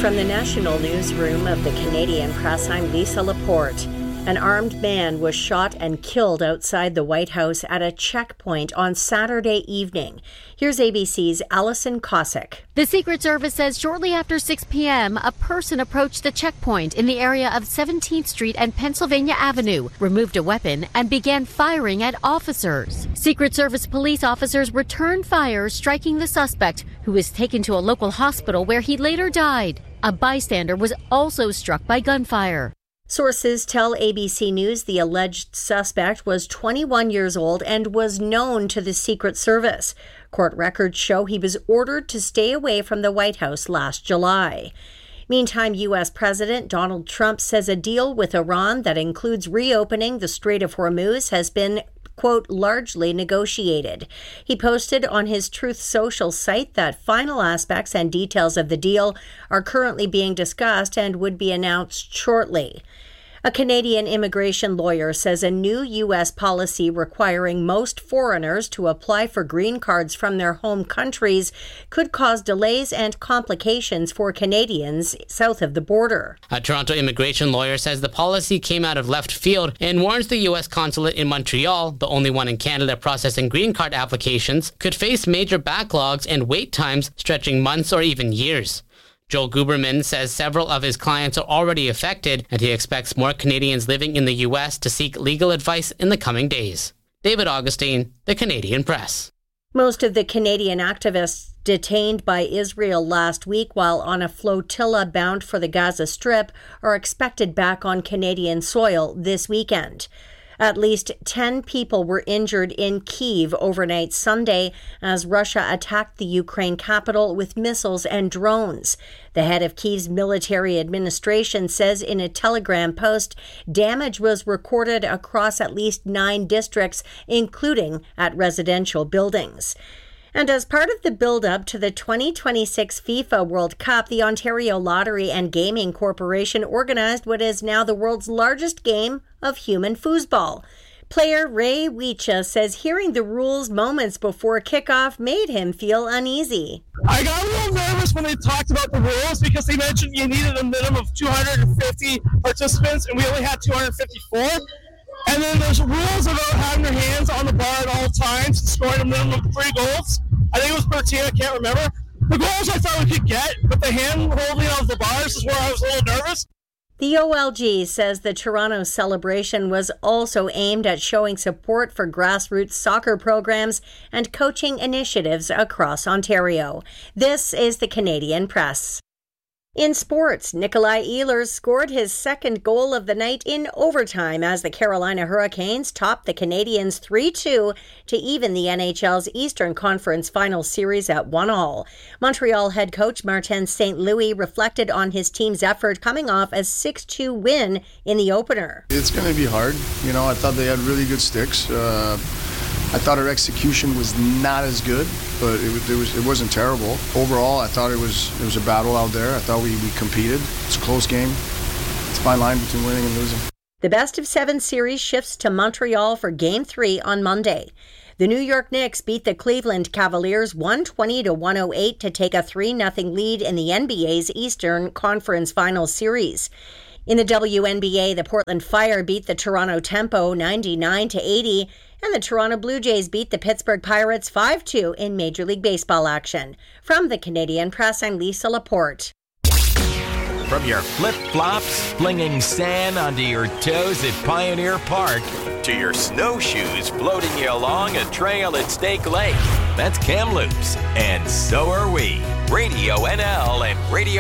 From the National Newsroom of the Canadian Press, I'm Lisa Laporte. An armed man was shot and killed outside the White House at a checkpoint on Saturday evening. Here's ABC's Allison Cossack. The Secret Service says shortly after 6 p.m., a person approached the checkpoint in the area of 17th Street and Pennsylvania Avenue, removed a weapon, and began firing at officers. Secret Service police officers returned fire, striking the suspect, who was taken to a local hospital where he later died. A bystander was also struck by gunfire. Sources tell ABC News the alleged suspect was 21 years old and was known to the Secret Service. Court records show he was ordered to stay away from the White House last July. Meantime, U.S. President Donald Trump says a deal with Iran that includes reopening the Strait of Hormuz has been, quote, largely negotiated. He posted on his Truth Social site that final aspects and details of the deal are currently being discussed and would be announced shortly. A Canadian immigration lawyer says a new U.S. policy requiring most foreigners to apply for green cards from their home countries could cause delays and complications for Canadians south of the border. A Toronto immigration lawyer says the policy came out of left field and warns the U.S. consulate in Montreal, the only one in Canada processing green card applications, could face major backlogs and wait times stretching months or even years. Joel Guberman says several of his clients are already affected, and he expects more Canadians living in the U.S. to seek legal advice in the coming days. David Augustine, The Canadian Press. Most of the Canadian activists detained by Israel last week while on a flotilla bound for the Gaza Strip are expected back on Canadian soil this weekend. At least 10 people were injured in Kyiv overnight Sunday as Russia attacked the Ukraine capital with missiles and drones. The head of Kyiv's military administration says in a Telegram post, damage was recorded across at least 9 districts, including at residential buildings. And as part of the build-up to the 2026 FIFA World Cup, the Ontario Lottery and Gaming Corporation organized what is now the world's largest game of human foosball. Player Ray Weecha says hearing the rules moments before kickoff made him feel uneasy. I got a little nervous when they talked about the rules because they mentioned you needed a minimum of 250 participants, and we only had 254. And then there's rules about having your hands on the bar at all times and scoring a minimum of 3 goals. I think it was per team, I can't remember. The goals I thought we could get, but the hand holding of the bars is where I was a little nervous. The OLG says the Toronto celebration was also aimed at showing support for grassroots soccer programs and coaching initiatives across Ontario. This is the Canadian Press. In sports, Nikolai Ehlers scored his second goal of the night in overtime as the Carolina Hurricanes topped the Canadiens 3-2 to even the NHL's Eastern Conference Final Series at 1-1. Montreal head coach Martin St. Louis reflected on his team's effort coming off a 6-2 win in the opener. It's going to be hard. I thought they had really good sticks. I thought our execution was not as good, but it wasn't terrible. Overall, I thought it was a battle out there. I thought we competed. It's a close game. It's a fine line between winning and losing. The best-of-7 series shifts to Montreal for Game 3 on Monday. The New York Knicks beat the Cleveland Cavaliers 120-108 to take a 3-0 lead in the NBA's Eastern Conference Final Series. In the WNBA, the Portland Fire beat the Toronto Tempo 99-80, and the Toronto Blue Jays beat the Pittsburgh Pirates 5-2 in Major League Baseball action. From the Canadian Press, I'm Lisa Laporte. From your flip-flops, flinging sand onto your toes at Pioneer Park, to your snowshoes floating you along a trail at Snake Lake, that's Kamloops, and so are we. Radio NL and Radio